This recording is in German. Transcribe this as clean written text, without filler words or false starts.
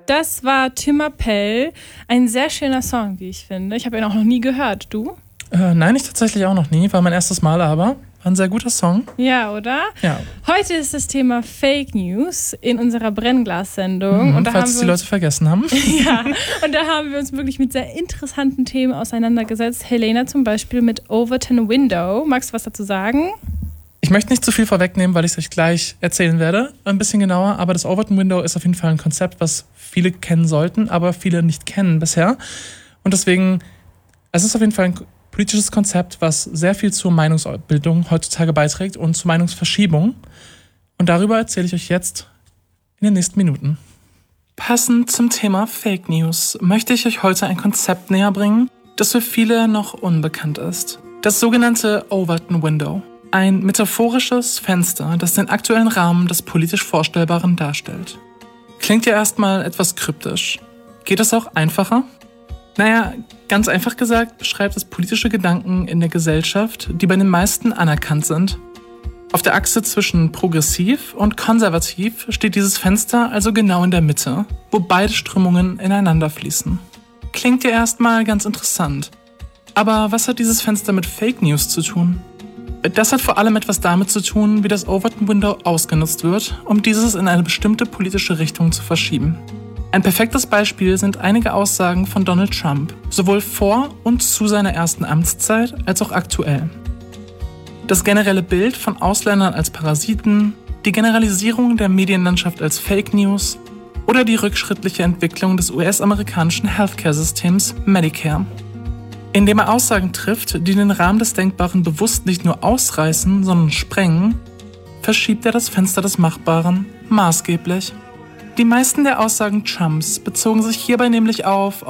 Das war Tim Appel. Ein sehr schöner Song, wie ich finde. Ich habe ihn auch noch nie gehört. Du? Nein, ich tatsächlich auch noch nie. War mein erstes Mal, aber war ein sehr guter Song. Ja, oder? Ja. Heute ist das Thema Fake News in unserer Brennglas-Sendung. Und da falls es die Leute vergessen haben. Ja, und da haben wir uns wirklich mit sehr interessanten Themen auseinandergesetzt. Helena zum Beispiel mit Overton Window. Magst du was dazu sagen? Ich möchte nicht zu viel vorwegnehmen, weil ich es euch gleich erzählen werde, ein bisschen genauer. Aber das Overton Window ist auf jeden Fall ein Konzept, was viele kennen sollten, aber viele nicht kennen bisher. Und deswegen, es ist auf jeden Fall ein politisches Konzept, was sehr viel zur Meinungsbildung heutzutage beiträgt und zur Meinungsverschiebung. Und darüber erzähle ich euch jetzt in den nächsten Minuten. Passend zum Thema Fake News möchte ich euch heute ein Konzept näher bringen, das für viele noch unbekannt ist. Das sogenannte Overton Window. Ein metaphorisches Fenster, das den aktuellen Rahmen des politisch Vorstellbaren darstellt. Klingt ja erstmal etwas kryptisch. Geht es auch einfacher? Naja, ganz einfach gesagt beschreibt es politische Gedanken in der Gesellschaft, die bei den meisten anerkannt sind. Auf der Achse zwischen progressiv und konservativ steht dieses Fenster also genau in der Mitte, wo beide Strömungen ineinander fließen. Klingt ja erstmal ganz interessant. Aber was hat dieses Fenster mit Fake News zu tun? Das hat vor allem etwas damit zu tun, wie das Overton Window ausgenutzt wird, um dieses in eine bestimmte politische Richtung zu verschieben. Ein perfektes Beispiel sind einige Aussagen von Donald Trump, sowohl vor und zu seiner ersten Amtszeit als auch aktuell. Das generelle Bild von Ausländern als Parasiten, die Generalisierung der Medienlandschaft als Fake News oder die rückschrittliche Entwicklung des US-amerikanischen Healthcare-Systems Medicare. Indem er Aussagen trifft, die den Rahmen des Denkbaren bewusst nicht nur ausreißen, sondern sprengen, verschiebt er das Fenster des Machbaren maßgeblich. Die meisten der Aussagen Trumps bezogen sich hierbei nämlich auf